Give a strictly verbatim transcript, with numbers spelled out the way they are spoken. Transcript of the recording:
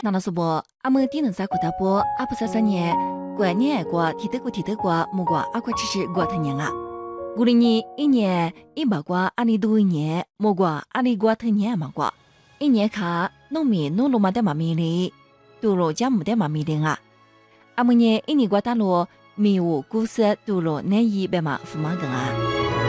那老师伯，阿么点能在过大波，阿不啥啥年，过年过，提得过提得过，莫过阿快吃吃过头年啊。古里年一年一百过阿里多一年，莫过阿里过头年嘛过。一年卡农民农路嘛得嘛米哩，道路加木得嘛米哩啊。阿么年一年过大路，米五古色道路难以白嘛富嘛个啊。